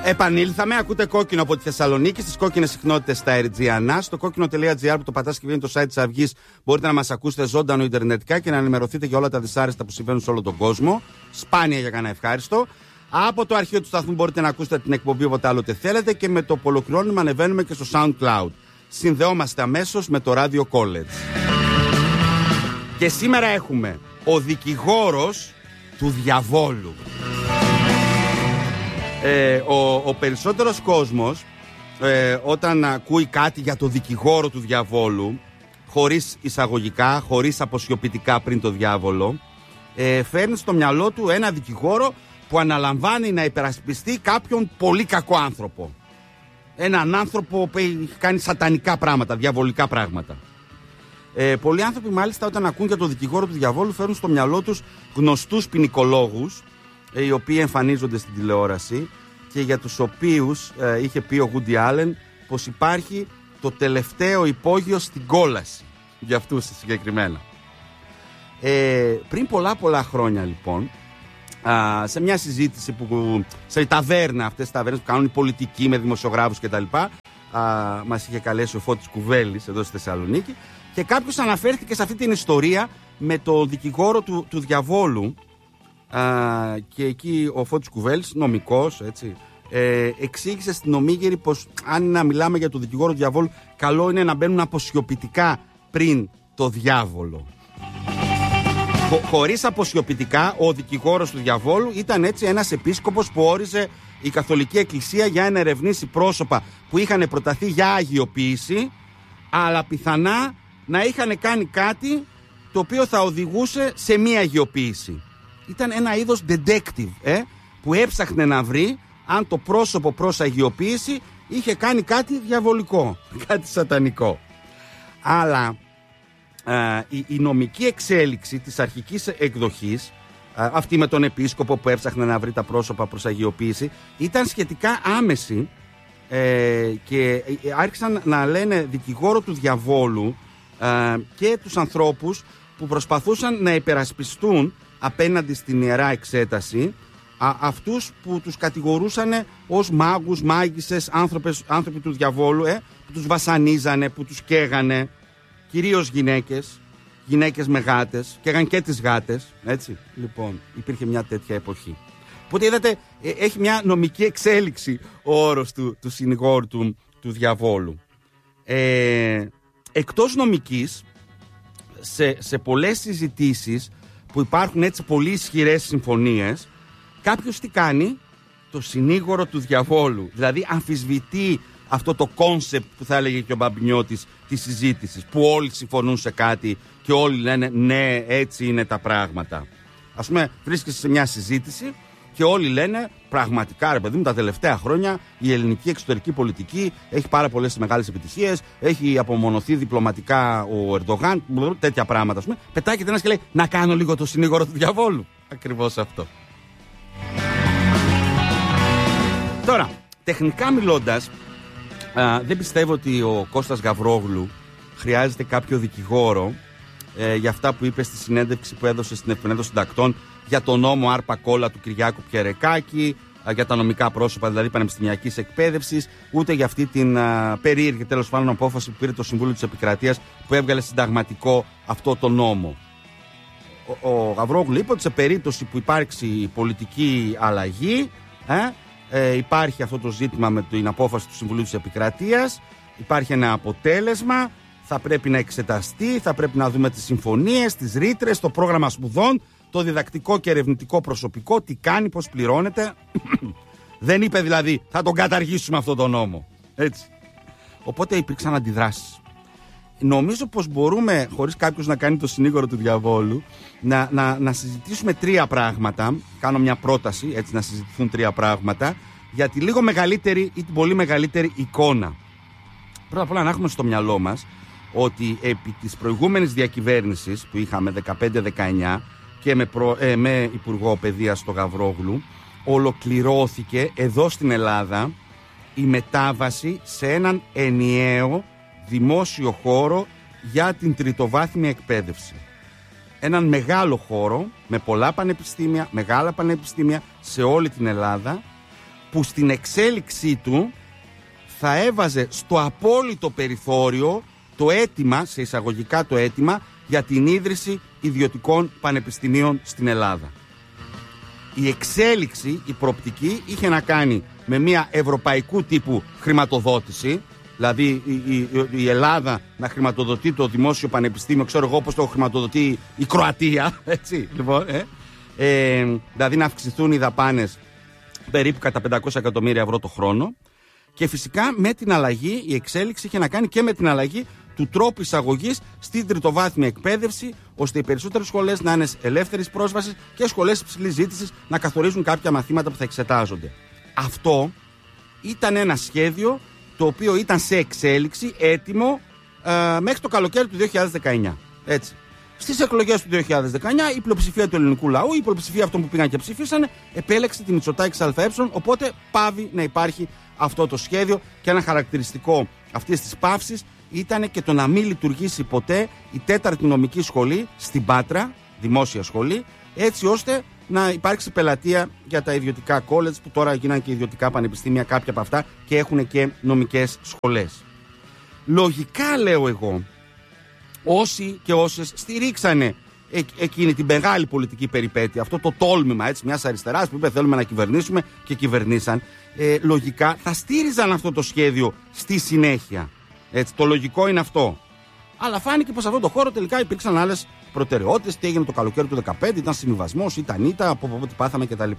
Επανήλθαμε, ακούτε Κόκκινο από τη Θεσσαλονίκη, στις κόκκινες συχνότητες στα Αερτζιανά. Στο κόκκινο.gr που το πατάς και βγαίνει το site της Αυγής, μπορείτε να μας ακούσετε ζωντανό ιντερνετικά και να ενημερωθείτε για όλα τα δυσάρεστα που συμβαίνουν σε όλο τον κόσμο. Σπάνια για κανένα ευχάριστο. Από το αρχείο του σταθμού μπορείτε να ακούσετε την εκπομπή όποτε άλλοτε θέλετε και με το που ολοκληρώνουμε ανεβαίνουμε και στο SoundCloud. Συνδεόμαστε αμέσως με το Radio College. Και σήμερα έχουμε ο δικηγόρος του διαβόλου. Ο περισσότερος κόσμος όταν ακούει κάτι για το δικηγόρο του διαβόλου, χωρίς εισαγωγικά, χωρίς αποσιωπητικά πριν το διάβολο, φέρνει στο μυαλό του ένα δικηγόρο που αναλαμβάνει να υπερασπιστεί κάποιον πολύ κακό άνθρωπο. Έναν άνθρωπο που έχει κάνει σατανικά πράγματα, διαβολικά πράγματα. Πολλοί άνθρωποι μάλιστα όταν ακούν για το δικηγόρο του διαβόλου φέρνουν στο μυαλό τους γνωστούς ποινικολόγους, οι οποίοι εμφανίζονται στην τηλεόραση και για τους οποίους είχε πει ο Woody Allen πως υπάρχει το τελευταίο υπόγειο στην κόλαση, για αυτούς συγκεκριμένα. Πριν πολλά χρόνια λοιπόν, σε μια συζήτηση που σε ταβέρνα, αυτές τις ταβέρνες που κάνουν οι πολιτικοί με δημοσιογράφους κτλ, μας είχε καλέσει ο Φώτης Κουβέλης εδώ στη Θεσσαλονίκη και κάποιος αναφέρθηκε σε αυτή την ιστορία με το δικηγόρο του διαβόλου. Και εκεί ο Φώτης Κουβέλης, νομικός, έτσι, εξήγησε στην Ομίγερη πως αν να μιλάμε για το δικηγόρο του διαβόλου, καλό είναι να μπαίνουν αποσιωπητικά πριν το διάβολο. Χωρίς αποσιωπητικά, ο δικηγόρος του διαβόλου ήταν έτσι ένας επίσκοπος που όριζε η Καθολική Εκκλησία για να ερευνήσει πρόσωπα που είχαν προταθεί για αγιοποίηση, αλλά πιθανά να είχαν κάνει κάτι το οποίο θα οδηγούσε σε μία αγιοποίηση. Ήταν ένα είδος detective, που έψαχνε να βρει αν το πρόσωπο προς αγιοποίηση είχε κάνει κάτι διαβολικό, κάτι σατανικό. Αλλά η νομική εξέλιξη της αρχικής εκδοχής, αυτή με τον επίσκοπο που έψαχνε να βρει τα πρόσωπα προς αγιοποίηση, ήταν σχετικά άμεση και άρχισαν να λένε δικηγόρο του διαβόλου και τους ανθρώπους που προσπαθούσαν να υπερασπιστούν απέναντι στην Ιερά Εξέταση αυτούς που τους κατηγορούσαν ως μάγους, μάγισσες, άνθρωποι του διαβόλου, που τους βασανίζανε, που τους καίγανε, κυρίως γυναίκες με γάτες, καίγαν και τις γάτες, έτσι. Λοιπόν, υπήρχε μια τέτοια εποχή. Οπότε είδατε, έχει μια νομική εξέλιξη ο όρος του συνηγόρου του διαβόλου. Εκτός νομικής, σε πολλές συζητήσεις που υπάρχουν έτσι πολύ ισχυρές συμφωνίες, κάποιος τι κάνει? Το συνήγορο του διαβόλου. Δηλαδή αμφισβητεί αυτό το κόνσεπτ που θα έλεγε και ο Μπαμπινιώτης της συζήτησης, που όλοι συμφωνούν σε κάτι και όλοι λένε ναι, έτσι είναι τα πράγματα. Ας πούμε, βρίσκεσαι σε μια συζήτηση και όλοι λένε πραγματικά, ρε παιδί μου, τα τελευταία χρόνια η ελληνική εξωτερική πολιτική έχει πάρα πολλές μεγάλες επιτυχίες, έχει απομονωθεί διπλωματικά ο Ερντογάν, τέτοια πράγματα. Ας πούμε, πετάγεται ένας και λέει να κάνω λίγο το συνήγορο του διαβόλου. Ακριβώς αυτό. Τώρα, τεχνικά μιλώντας, δεν πιστεύω ότι ο Κώστας Γαβρόγλου χρειάζεται κάποιο δικηγόρο για αυτά που είπε στη συνέντευξη που έδωσε στην Εφημερίδα των Συντακτών για το νόμο Άρπα Κόλλα του Κυριάκου Πιερεκάκη, για τα νομικά πρόσωπα δηλαδή πανεπιστημιακής εκπαίδευσης, ούτε για αυτή την περίεργη τέλος πάντων απόφαση που πήρε το Συμβούλιο της Επικρατείας που έβγαλε συνταγματικό αυτό το νόμο. Ο Γαβρόγλου είπε ότι σε περίπτωση που υπάρξει πολιτική αλλαγή, υπάρχει αυτό το ζήτημα με την απόφαση του Συμβουλίου της Επικρατείας, υπάρχει ένα αποτέλεσμα, θα πρέπει να εξεταστεί, θα πρέπει να δούμε τις συμφωνίες, τις ρήτρες, το πρόγραμμα σπουδών, το διδακτικό και ερευνητικό προσωπικό, τι κάνει, πώς πληρώνεται. Δεν είπε δηλαδή θα τον καταργήσουμε αυτό το νόμο. Έτσι. Οπότε υπήρξαν αντιδράσεις. Νομίζω πως μπορούμε, χωρίς κάποιος να κάνει το συνήγορο του διαβόλου, να συζητήσουμε τρία πράγματα. Κάνω μια πρόταση, έτσι, να συζητηθούν τρία πράγματα για τη λίγο μεγαλύτερη ή την πολύ μεγαλύτερη εικόνα. Πρώτα απ' όλα να έχουμε στο μυαλό μας ότι επί της προηγούμενης διακυβέρνησης που είχαμε 15-19 και με Υπουργό Παιδείας το Γαβρόγλου, ολοκληρώθηκε εδώ στην Ελλάδα η μετάβαση σε έναν ενιαίο δημόσιο χώρο για την τριτοβάθμια εκπαίδευση. Έναν μεγάλο χώρο με πολλά πανεπιστήμια, μεγάλα πανεπιστήμια σε όλη την Ελλάδα, που στην εξέλιξή του θα έβαζε στο απόλυτο περιθώριο το αίτημα, σε εισαγωγικά το αίτημα, για την ίδρυση ιδιωτικών πανεπιστημίων στην Ελλάδα. Η εξέλιξη, η προοπτική είχε να κάνει με μια ευρωπαϊκού τύπου χρηματοδότηση, δηλαδή η Ελλάδα να χρηματοδοτεί το δημόσιο πανεπιστήμιο, ξέρω εγώ πώς το χρηματοδοτεί η Κροατία, έτσι, λοιπόν, δηλαδή να αυξηθούν οι δαπάνες περίπου κατά 500 εκατομμύρια ευρώ το χρόνο, και φυσικά με την αλλαγή, η εξέλιξη είχε να κάνει και με την αλλαγή του τρόπου εισαγωγής στην τριτοβάθμια εκπαίδευση, ώστε οι περισσότερες σχολές να είναι ελεύθερης πρόσβασης και σχολές υψηλής ζήτησης να καθορίζουν κάποια μαθήματα που θα εξετάζονται. Αυτό ήταν ένα σχέδιο το οποίο ήταν σε εξέλιξη, έτοιμο μέχρι το καλοκαίρι του 2019. Έτσι. Στις εκλογές του 2019 η πλειοψηφία του ελληνικού λαού, η πλειοψηφία αυτών που πήγαν και ψήφισαν, επέλεξε τη Μητσοτάκη ΑΕ, οπότε πάβει να υπάρχει αυτό το σχέδιο, και ένα χαρακτηριστικό αυτής της παύσης ήταν και το να μην λειτουργήσει ποτέ η 4η νομική σχολή στην Πάτρα, δημόσια σχολή, έτσι ώστε να υπάρξει πελατεία για τα ιδιωτικά college, που τώρα γίνανε και ιδιωτικά πανεπιστήμια, κάποια από αυτά, και έχουν και νομικές σχολές. Λογικά, λέω εγώ, όσοι και όσες στηρίξανε εκείνη την μεγάλη πολιτική περιπέτεια, αυτό το τόλμημα, έτσι, μιας αριστεράς που είπε θέλουμε να κυβερνήσουμε, και κυβερνήσαν, λογικά θα στήριζαν αυτό το σχέδιο στη συνέχεια. Έτσι, το λογικό είναι αυτό. Αλλά φάνηκε πως σε αυτό το χώρο τελικά υπήρξαν άλλες προτεραιότητες. Τι έγινε το καλοκαίρι του 2015, ήταν συμβιβασμός, ήταν ήττα, από ό,τι πάθαμε κτλ.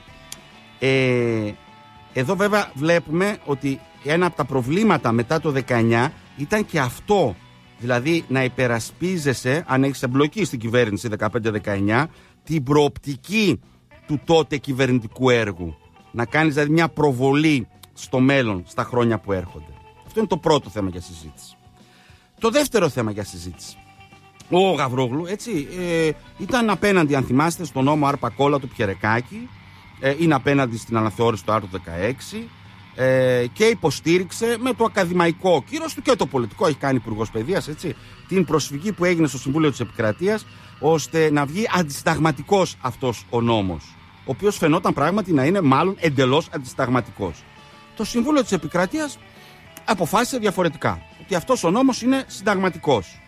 Εδώ βέβαια βλέπουμε ότι ένα από τα προβλήματα μετά το 19 ήταν και αυτό. Δηλαδή να υπερασπίζεσαι, αν έχεις εμπλοκή στην κυβέρνηση 15-19, την προοπτική του τότε κυβερνητικού έργου. Να κάνεις δηλαδή μια προβολή στο μέλλον, στα χρόνια που έρχονται. Αυτό είναι το πρώτο θέμα για συζήτηση. Το δεύτερο θέμα για συζήτηση. Ο Γαβρόγλου, έτσι, ήταν απέναντι, αν θυμάστε, στον νόμο Άρπα Κόλλα του Πιερεκάκη, είναι απέναντι στην αναθεώρηση του άρθρου 16, και υποστήριξε με το ακαδημαϊκό κύρος του και το πολιτικό, έχει κάνει υπουργός παιδείας, έτσι, την προσφυγή που έγινε στο Συμβούλιο της Επικρατείας, ώστε να βγει αντισυνταγματικός αυτός ο νόμος, ο οποίος φαινόταν πράγματι να είναι μάλλον εντελώς αντισυνταγματικός. Το Συμβούλιο της Επικρατείας αποφάσισε διαφορετικά, ότι αυτός ο νόμος είναι συνταγματικός.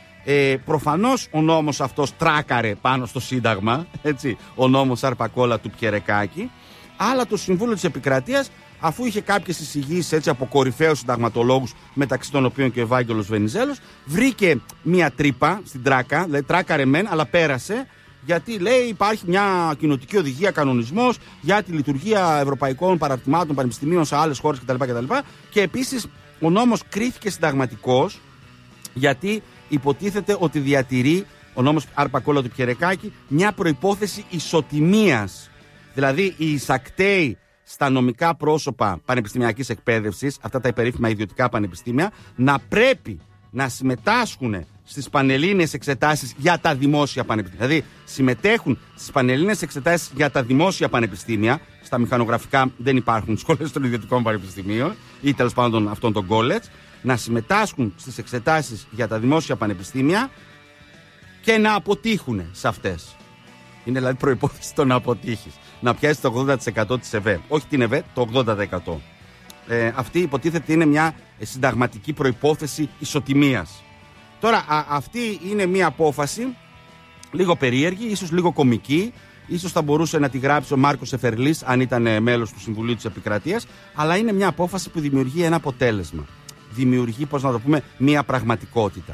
Προφανώς ο νόμος αυτός τράκαρε πάνω στο Σύνταγμα, έτσι, ο νόμος Άρπα Κόλλα του Πιερεκάκη, αλλά το Συμβούλιο της Επικρατείας, αφού είχε κάποιες εισηγήσεις, έτσι, από κορυφαίους συνταγματολόγους, μεταξύ των οποίων και ο Ευάγγελος Βενιζέλος, βρήκε μία τρύπα στην τράκα, δηλαδή τράκαρε μεν, αλλά πέρασε, γιατί λέει υπάρχει μια κοινοτική οδηγία, κανονισμός για τη λειτουργία ευρωπαϊκών παραρτημάτων πανεπιστημίων σε άλλες χώρες κτλ. Και επίσης ο νόμος κρίθηκε συνταγματικός, γιατί υποτίθεται ότι διατηρεί ο νόμος Άρπα Κόλλα του Πιερεκάκη μια προϋπόθεση ισοτιμίας. Δηλαδή οι εισακτέοι στα νομικά πρόσωπα πανεπιστημιακής εκπαίδευσης, αυτά τα υπερήφημα ιδιωτικά πανεπιστήμια, να πρέπει να συμμετάσχουν στις πανελλήνιες εξετάσεις για τα δημόσια πανεπιστήμια. Δηλαδή συμμετέχουν στις πανελλήνιες εξετάσεις για τα δημόσια πανεπιστήμια. Στα μηχανογραφικά δεν υπάρχουν σχολές των ιδιωτικών πανεπιστημίων ή τέλος πάντων αυτών των college. Να συμμετάσχουν στις εξετάσεις για τα δημόσια πανεπιστήμια και να αποτύχουν σε αυτές. Είναι δηλαδή προϋπόθεση το να αποτύχεις. Να πιάσεις το 80% της ΕΒΕ. Όχι την ΕΒΕ, το 80%. Αυτή υποτίθεται είναι μια συνταγματική προϋπόθεση ισοτιμίας. Τώρα αυτή είναι μια απόφαση λίγο περίεργη, ίσως λίγο κωμική. Ίσως θα μπορούσε να τη γράψει ο Μάρκος Εφερλής αν ήταν μέλος του Συμβουλίου της Επικρατείας. Αλλά είναι μια απόφαση που δημιουργεί ένα αποτέλεσμα. Δημιουργεί, πώς να το πούμε, μια πραγματικότητα.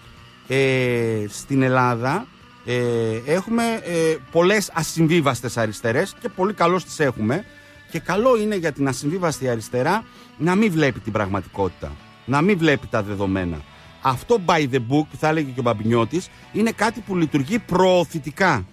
Στην Ελλάδα έχουμε πολλές ασυμβίβαστες αριστερές και πολύ καλώς τις έχουμε, και καλό είναι για την ασυμβίβαστη αριστερά να μην βλέπει την πραγματικότητα, να μην βλέπει τα δεδομένα. Αυτό by the book που θα έλεγε και ο Μπαμπινιώτης είναι κάτι που λειτουργεί προωθητικά,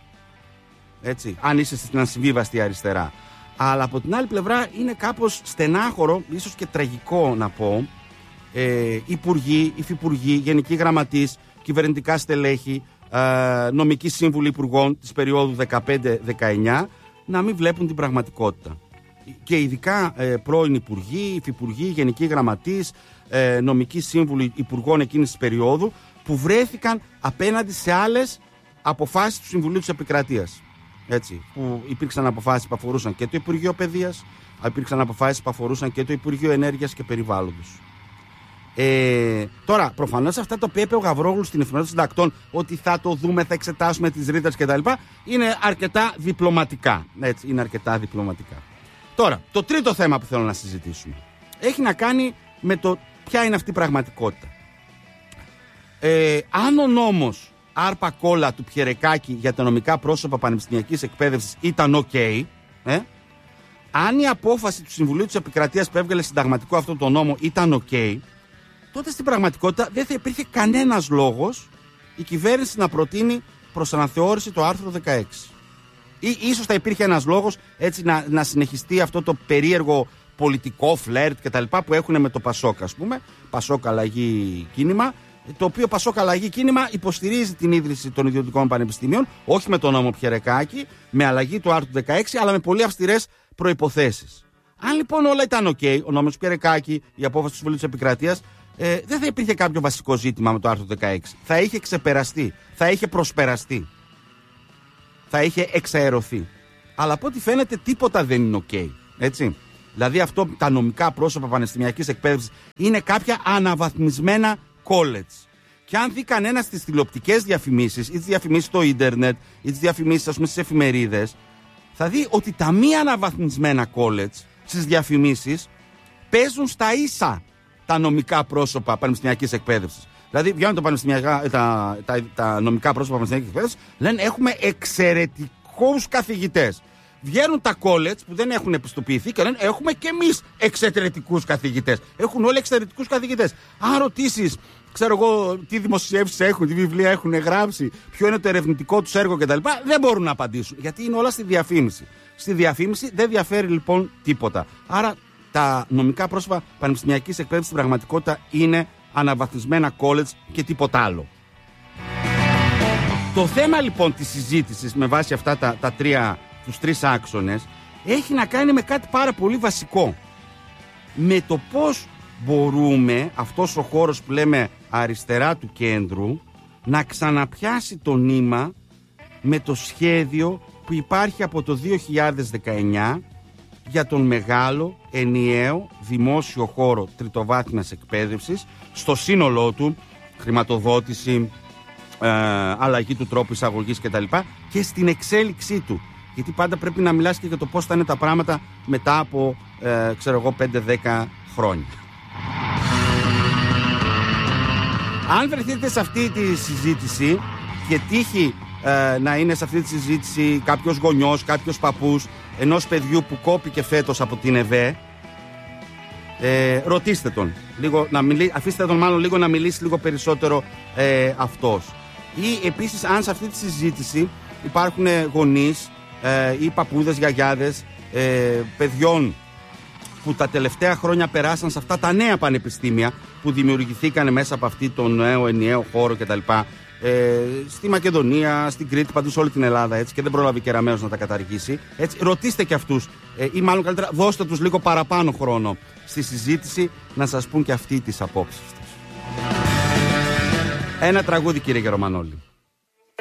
έτσι, αν είσαι στην ασυμβίβαστη αριστερά. Αλλά από την άλλη πλευρά είναι κάπως στενάχωρο, ίσως και τραγικό να πω, υπουργοί, υφυπουργοί, γενικοί γραμματείς, κυβερνητικά στελέχη, νομικοί σύμβουλοι υπουργών της περίοδου 15-19 να μην βλέπουν την πραγματικότητα. Και ειδικά πρώην υπουργοί, υφυπουργοί, γενικοί γραμματείς, νομικοί σύμβουλοι υπουργών εκείνης της περίοδου, που βρέθηκαν απέναντι σε άλλες αποφάσεις του Συμβουλίου της Επικρατείας. Έτσι, που υπήρξαν αποφάσεις που αφορούσαν και το Υπουργείο Παιδείας, υπήρξαν αποφάσεις που αφορούσαν και το Υπουργείο Ενέργειας και Περιβάλλοντος. Τώρα, προφανώς αυτά τα οποία είπε ο Γαβρόγλου στην Εφημερίδα των Συντακτών, ότι θα το δούμε, θα εξετάσουμε τις ρήτρες κτλ., είναι αρκετά διπλωματικά. Έτσι, είναι αρκετά διπλωματικά. Τώρα, το τρίτο θέμα που θέλω να συζητήσουμε έχει να κάνει με το ποια είναι αυτή η πραγματικότητα. Αν ο νόμος Άρπα Κόλλα του Πιερεκάκη για τα νομικά πρόσωπα πανεπιστημιακής εκπαίδευσης ήταν ok, αν η απόφαση του Συμβουλίου της Επικρατείας που έβγαλε συνταγματικό αυτό το νόμο ήταν ok, τότε στην πραγματικότητα δεν θα υπήρχε κανένας λόγος η κυβέρνηση να προτείνει προς αναθεώρηση το άρθρο 16. Ή ίσως θα υπήρχε ένας λόγος έτσι να συνεχιστεί αυτό το περίεργο πολιτικό φλερτ και τα λοιπά που έχουν με το Πασόκ, ας πούμε, Πασόκ Αλλαγή Κίνημα, το οποίο Πασόκ Αλλαγή Κίνημα υποστηρίζει την ίδρυση των ιδιωτικών πανεπιστημίων, όχι με τον νόμο Πιερεκάκη, με αλλαγή του άρθρου 16, αλλά με πολύ αυστηρές προϋποθέσεις. Αν λοιπόν όλα ήταν ok, ο νόμος Πιερεκάκη, η απόφαση του Συμβουλίου της Επικρατείας, δεν θα υπήρχε κάποιο βασικό ζήτημα με το άρθρο 16. Θα είχε ξεπεραστεί, θα είχε προσπεραστεί, θα είχε εξαερωθεί. Αλλά από ό,τι φαίνεται τίποτα δεν είναι ok. Έτσι. Δηλαδή αυτό τα νομικά πρόσωπα πανεπιστημιακής εκπαίδευσης είναι κάποια αναβαθμισμένα college. Και αν δει κανένα τις τηλεοπτικές διαφημίσεις ή τις διαφημίσεις στο ίντερνετ ή τις διαφημίσεις ας πούμε στις εφημερίδες, θα δει ότι τα μη αναβαθμισμένα college στις διαφημίσεις παίζουν στα ίσα τα νομικά πρόσωπα πανεπιστημιακής εκπαίδευσης. Δηλαδή βγαίνουν τα νομικά πρόσωπα πανεπιστημιακής εκπαίδευσης, λένε έχουμε εξαιρετικούς καθηγητές. Βγαίνουν τα college που δεν έχουν επιστοποιηθεί και λένε έχουμε και εμείς εξαιρετικούς καθηγητές. Έχουν όλοι εξαιρετικούς καθηγητές. Αν ρωτήσεις, ξέρω εγώ, τι δημοσιεύσεις έχουν, τι βιβλία έχουν γράψει, ποιο είναι το ερευνητικό τους έργο κτλ., δεν μπορούν να απαντήσουν. Γιατί είναι όλα στη διαφήμιση. Στη διαφήμιση δεν διαφέρει λοιπόν τίποτα. Άρα τα νομικά πρόσωπα πανεπιστημιακής εκπαίδευσης στην πραγματικότητα είναι αναβαθμισμένα college και τίποτα άλλο. Το θέμα λοιπόν της συζήτησης με βάση αυτά τους τρεις άξονες έχει να κάνει με κάτι πάρα πολύ βασικό. Με το πώς μπορούμε αυτός ο χώρος που λέμε αριστερά του κέντρου να ξαναπιάσει το νήμα με το σχέδιο που υπάρχει από το 2019 για τον μεγάλο ενιαίο δημόσιο χώρο τριτοβάθμιας εκπαίδευσης στο σύνολό του, χρηματοδότηση, αλλαγή του τρόπου εισαγωγής κτλ. Και στην εξέλιξή του. Γιατί πάντα πρέπει να μιλάς και για το πώς θα είναι τα πράγματα μετά από 5-10 χρόνια. Αν βρεθείτε σε αυτή τη συζήτηση και τύχει να είναι σε αυτή τη συζήτηση κάποιος γονιός, κάποιος παππούς ενός παιδιού που κόπηκε φέτος από την ΕΒΕ, ρωτήστε τον λίγο, αφήστε τον μάλλον λίγο να μιλήσει λίγο περισσότερο αυτός. Ή επίσης αν σε αυτή τη συζήτηση υπάρχουν γονείς ή παππούδες, γιαγιάδες παιδιών που τα τελευταία χρόνια περάσαν σε αυτά τα νέα πανεπιστήμια που δημιουργηθήκαν μέσα από αυτή τον νέο ενιαίο χώρο κτλ. Στη Μακεδονία, στην Κρήτη, παντού σε όλη την Ελλάδα, έτσι, και δεν πρόλαβε Κεραμέως να τα καταργήσει. Έτσι, ρωτήστε και αυτούς, ή μάλλον καλύτερα δώστε τους λίγο παραπάνω χρόνο στη συζήτηση να σας πούν και αυτοί τις απόψεις τους. Ένα τραγούδι, κύριε Γερομανόλη.